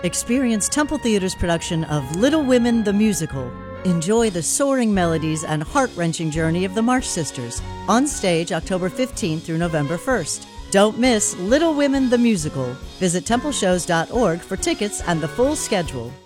Experience Temple Theater's production of Little Women the Musical. Enjoy the soaring melodies and heart-wrenching journey of the March Sisters, on stage October 15th through November 1st. Don't miss Little Women the Musical. Visit templeshows.org for tickets and the full schedule.